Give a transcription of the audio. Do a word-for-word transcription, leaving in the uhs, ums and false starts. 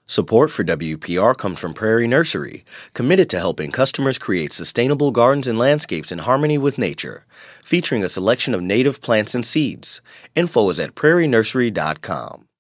Support for W P R comes from Prairie Nursery, committed to helping customers create sustainable gardens and landscapes in harmony with nature, featuring a selection of native plants and seeds. Info is at prairie nursery dot com.